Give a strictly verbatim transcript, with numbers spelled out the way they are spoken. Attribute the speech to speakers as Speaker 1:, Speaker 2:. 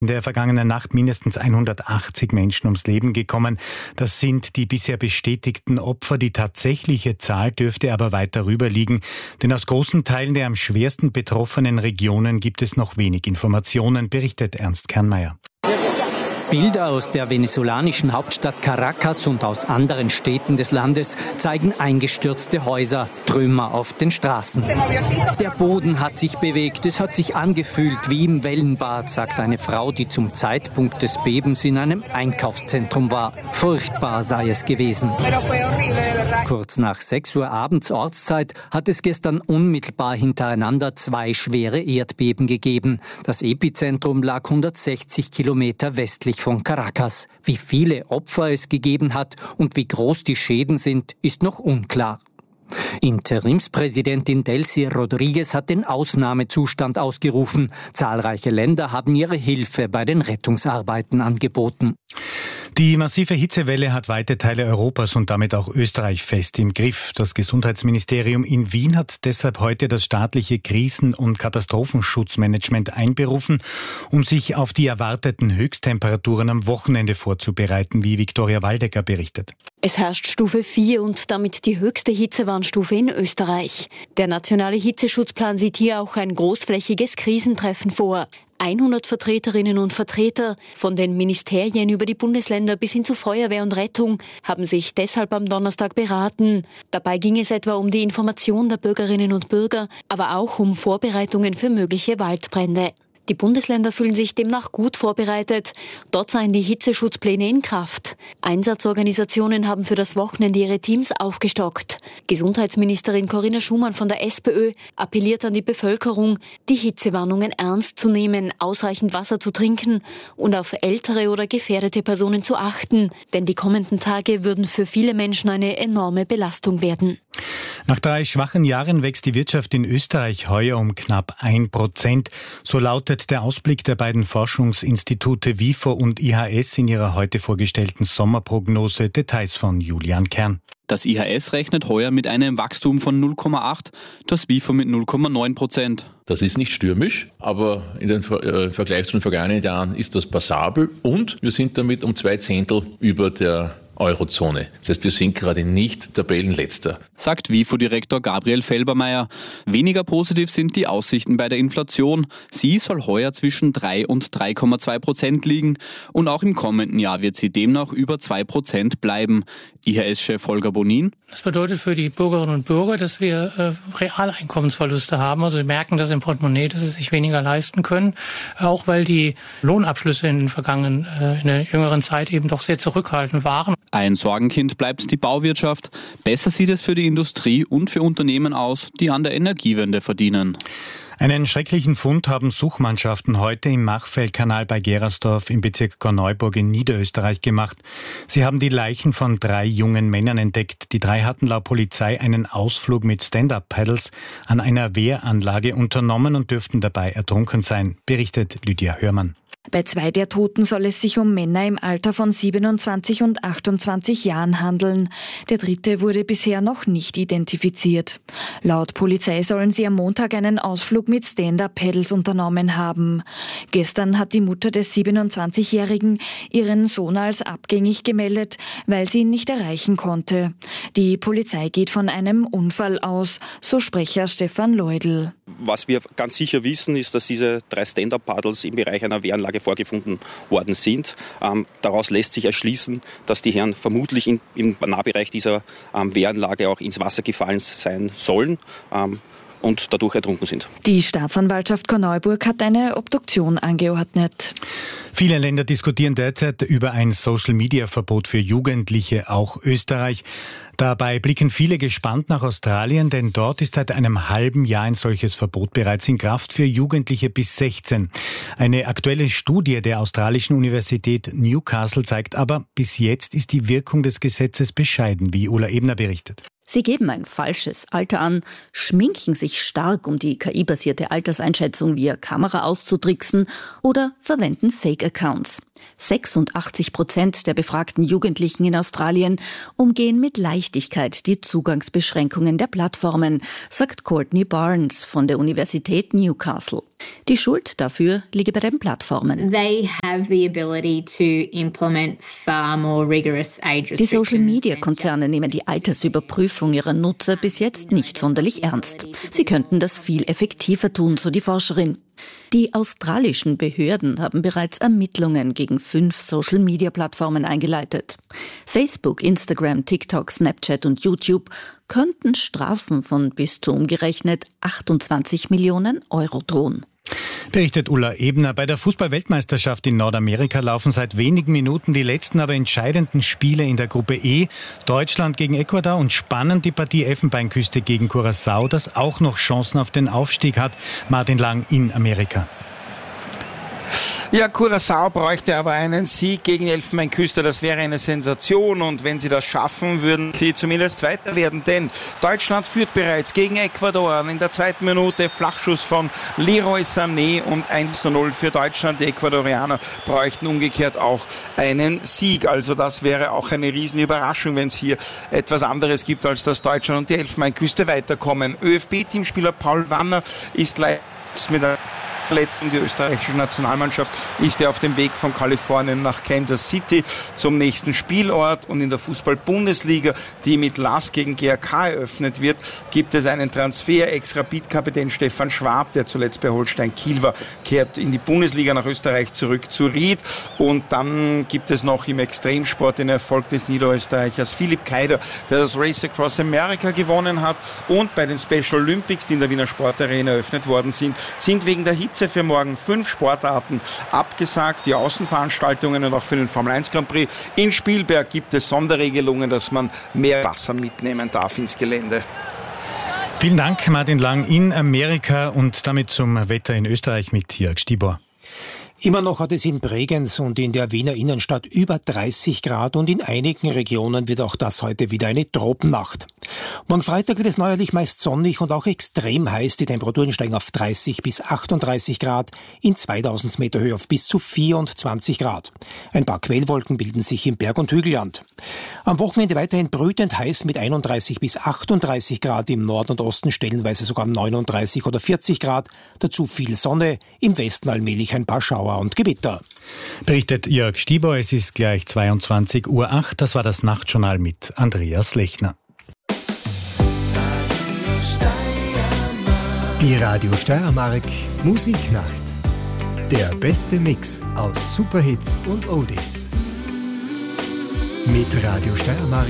Speaker 1: In der vergangenen Nacht mindestens hundertachtzig Menschen ums Leben gekommen. Das sind die bisher bestätigten Opfer. Die tatsächliche Zahl dürfte aber weit darüber liegen. Denn aus großen Teilen der am schwersten betroffenen Regionen gibt es noch wenig Informationen, berichtet Ernst Kernmeier.
Speaker 2: Bilder aus der venezolanischen Hauptstadt Caracas und aus anderen Städten des Landes zeigen eingestürzte Häuser, Trümmer auf den Straßen. Der Boden hat sich bewegt, es hat sich angefühlt wie im Wellenbad, sagt eine Frau, die zum Zeitpunkt des Bebens in einem Einkaufszentrum war. Furchtbar sei es gewesen. Kurz nach sechs Uhr abends Ortszeit hat es gestern unmittelbar hintereinander zwei schwere Erdbeben gegeben. Das Epizentrum lag hundertsechzig Kilometer westlich von Caracas. Wie viele Opfer es gegeben hat und wie groß die Schäden sind, ist noch unklar. Interimspräsidentin Delcy Rodriguez hat den Ausnahmezustand ausgerufen. Zahlreiche Länder haben ihre Hilfe bei den Rettungsarbeiten angeboten.
Speaker 1: Die massive Hitzewelle hat weite Teile Europas und damit auch Österreich fest im Griff. Das Gesundheitsministerium in Wien hat deshalb heute das staatliche Krisen- und Katastrophenschutzmanagement einberufen, um sich auf die erwarteten Höchsttemperaturen am Wochenende vorzubereiten, wie Viktoria Waldecker berichtet.
Speaker 3: Es herrscht Stufe vier und damit die höchste Hitzewarnstufe in Österreich. Der nationale Hitzeschutzplan sieht hier auch ein großflächiges Krisentreffen vor. hundert Vertreterinnen und Vertreter von den Ministerien über die Bundesländer bis hin zu Feuerwehr und Rettung haben sich deshalb am Donnerstag beraten. Dabei ging es etwa um die Information der Bürgerinnen und Bürger, aber auch um Vorbereitungen für mögliche Waldbrände. Die Bundesländer fühlen sich demnach gut vorbereitet. Dort seien die Hitzeschutzpläne in Kraft. Einsatzorganisationen haben für das Wochenende ihre Teams aufgestockt. Gesundheitsministerin Corinna Schumann von der SPÖ appelliert an die Bevölkerung, die Hitzewarnungen ernst zu nehmen, ausreichend Wasser zu trinken und auf ältere oder gefährdete Personen zu achten. Denn die kommenden Tage würden für viele Menschen eine enorme Belastung werden.
Speaker 1: Nach drei schwachen Jahren wächst die Wirtschaft in Österreich heuer um knapp ein Prozent. So lautet der Ausblick der beiden Forschungsinstitute WIFO und I H S in ihrer heute vorgestellten Sommerprognose. Details von Julian Kern.
Speaker 4: Das I H S rechnet heuer mit einem Wachstum von null Komma acht, das WIFO mit null Komma neun Prozent.
Speaker 5: Das ist nicht stürmisch, aber in den äh, Vergleich zu den vergangenen Jahren ist das passabel und wir sind damit um zwei Zehntel über der Eurozone. Das heißt, wir sind gerade nicht Tabellenletzter.
Speaker 4: Sagt WIFO-Direktor Gabriel Felbermeier. Weniger positiv sind die Aussichten bei der Inflation. Sie soll heuer zwischen drei und drei Komma zwei Prozent liegen und auch im kommenden Jahr wird sie demnach über zwei Prozent bleiben. I H S-Chef Holger Bonin.
Speaker 6: Das bedeutet für die Bürgerinnen und Bürger, dass wir äh, Realeinkommensverluste haben. Also wir merken das im Portemonnaie, dass sie sich weniger leisten können. Auch weil die Lohnabschlüsse in den vergangenen, äh, in der jüngeren Zeit eben doch sehr zurückhaltend waren.
Speaker 4: Ein Sorgenkind bleibt die Bauwirtschaft. Besser sieht es für die Industrie und für Unternehmen aus, die an der Energiewende verdienen.
Speaker 1: Einen schrecklichen Fund haben Suchmannschaften heute im Machfellkanal bei Gerersdorf im Bezirk Korneuburg in Niederösterreich gemacht. Sie haben die Leichen von drei jungen Männern entdeckt. Die drei hatten laut Polizei einen Ausflug mit Stand-Up-Paddles an einer Wehranlage unternommen und dürften dabei ertrunken sein, berichtet Lydia Hörmann.
Speaker 7: Bei zwei der Toten soll es sich um Männer im Alter von siebenundzwanzig und achtundzwanzig Jahren handeln. Der dritte wurde bisher noch nicht identifiziert. Laut Polizei sollen sie am Montag einen Ausflug mit Stand-Up-Paddles unternommen haben. Gestern hat die Mutter des siebenundzwanzigjährigen ihren Sohn als abgängig gemeldet, weil sie ihn nicht erreichen konnte. Die Polizei geht von einem Unfall aus, so Sprecher Stefan Leudl.
Speaker 8: Was wir ganz sicher wissen, ist, dass diese drei Stand-Up-Paddles im Bereich einer Wehranlage vorgefunden worden sind. Ähm, daraus lässt sich erschließen, dass die Herren vermutlich in, im Nahbereich dieser ähm, Wehranlage auch ins Wasser gefallen sein sollen. Ähm, und dadurch ertrunken sind.
Speaker 7: Die Staatsanwaltschaft Korneuburg hat eine Obduktion angeordnet.
Speaker 1: Viele Länder diskutieren derzeit über ein Social-Media-Verbot für Jugendliche, auch Österreich. Dabei blicken viele gespannt nach Australien, denn dort ist seit einem halben Jahr ein solches Verbot bereits in Kraft für Jugendliche bis sechzehn. Eine aktuelle Studie der australischen Universität Newcastle zeigt aber, bis jetzt ist die Wirkung des Gesetzes bescheiden, wie Ulla Ebner berichtet.
Speaker 9: Sie geben ein falsches Alter an, schminken sich stark, um die K I-basierte Alterseinschätzung via Kamera auszutricksen oder verwenden Fake-Accounts. sechsundachtzig Prozent der befragten Jugendlichen in Australien umgehen mit Leichtigkeit die Zugangsbeschränkungen der Plattformen, sagt Courtney Barnes von der Universität Newcastle. Die Schuld dafür liege bei den Plattformen.
Speaker 10: They have the ability to implement far more rigorous age restrictions.
Speaker 9: Die Social-Media-Konzerne nehmen die Altersüberprüfung ihrer Nutzer bis jetzt nicht sonderlich ernst. Sie könnten das viel effektiver tun, so die Forscherin. Die australischen Behörden haben bereits Ermittlungen gegen fünf Social-Media-Plattformen eingeleitet. Facebook, Instagram, TikTok, Snapchat und YouTube könnten Strafen von bis zu umgerechnet achtundzwanzig Millionen Euro drohen.
Speaker 1: Berichtet Ulla Ebner. Bei der Fußball-Weltmeisterschaft in Nordamerika laufen seit wenigen Minuten die letzten, aber entscheidenden Spiele in der Gruppe E. Deutschland gegen Ecuador und spannend die Partie Elfenbeinküste gegen Curaçao, das auch noch Chancen auf den Aufstieg hat. Martin Lang in Amerika.
Speaker 11: Ja, Curaçao bräuchte aber einen Sieg gegen Elfenbeinküste. Das wäre eine Sensation. Und wenn sie das schaffen, würden sie zumindest Zweiter werden. Denn Deutschland führt bereits gegen Ecuador. In der zweiten Minute Flachschuss von Leroy Sané und eins zu null für Deutschland. Die Ecuadorianer bräuchten umgekehrt auch einen Sieg. Also das wäre auch eine Riesenüberraschung, wenn es hier etwas anderes gibt, als dass Deutschland und die Elfenbeinküste weiterkommen. ÖFB-Teamspieler Paul Wanner ist leider mit der Verletzung. Die österreichische Nationalmannschaft ist ja auf dem Weg von Kalifornien nach Kansas City zum nächsten Spielort. Und in der Fußball-Bundesliga, die mit Lask gegen G A K eröffnet wird, gibt es einen Transfer. Ex-Rapid-Kapitän Stefan Schwab, der zuletzt bei Holstein Kiel war, kehrt in die Bundesliga nach Österreich zurück zu Ried. Und dann gibt es noch im Extremsport den Erfolg des Niederösterreichers Philipp Keider, der das Race Across America gewonnen hat. Und bei den Special Olympics, die in der Wiener Sportarena eröffnet worden sind, sind wegen der Hitze für morgen fünf Sportarten abgesagt. Die Außenveranstaltungen und auch für den Formel eins Grand Prix. In Spielberg gibt es Sonderregelungen, dass man mehr Wasser mitnehmen darf ins Gelände.
Speaker 1: Vielen Dank, Martin Lang in Amerika und damit zum Wetter in Österreich mit Jörg Stibor.
Speaker 12: Immer noch hat es in Bregenz und in der Wiener Innenstadt über dreißig Grad und in einigen Regionen wird auch das heute wieder eine Tropennacht. Morgen Freitag wird es neuerlich meist sonnig und auch extrem heiß. Die Temperaturen steigen auf dreißig bis achtunddreißig Grad, in zweitausend Meter Höhe auf bis zu vierundzwanzig Grad. Ein paar Quellwolken bilden sich im Berg- und Hügelland. Am Wochenende weiterhin brütend heiß mit einunddreißig bis achtunddreißig Grad, im Norden und Osten stellenweise sogar neununddreißig oder vierzig Grad. Dazu viel Sonne, im Westen allmählich ein paar Schauer und Gewitter.
Speaker 1: Berichtet Jörg Stieber, es ist gleich zweiundzwanzig Uhr acht. Das war das Nachtjournal mit Andreas Lechner.
Speaker 13: Die Radio Steiermark Musiknacht. Der beste Mix aus Superhits und Oldies. Mit Radio Steiermark